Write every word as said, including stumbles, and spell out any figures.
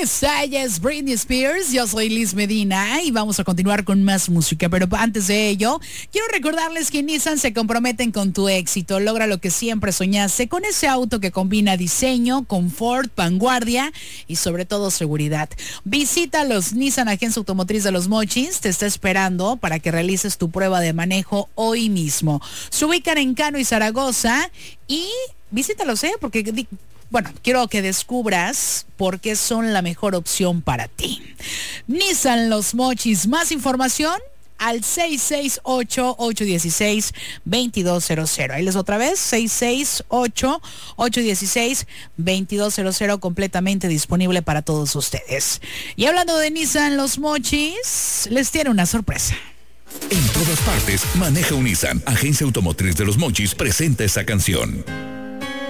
Esa ella es Britney Spears, yo soy Liz Medina y vamos a continuar con más música, pero antes de ello, quiero recordarles que Nissan se comprometen con tu éxito. Logra lo que siempre soñaste con ese auto que combina diseño, confort, vanguardia y sobre todo seguridad. Visita los Nissan Agencia Automotriz de Los Mochis, te está esperando para que realices tu prueba de manejo hoy mismo. Se ubican en Cano y Zaragoza y visítalos, ¿eh? Porque... Bueno, quiero que descubras por qué son la mejor opción para ti. Nissan Los Mochis. Más información al seis seis ocho, ocho uno seis, dos dos cero cero. Ahí les otra vez, seis seis ocho, ocho uno seis, dos dos cero cero, completamente disponible para todos ustedes. Y hablando de Nissan Los Mochis, les tiene una sorpresa. En todas partes, maneja un Nissan. Agencia Automotriz de Los Mochis presenta esta canción.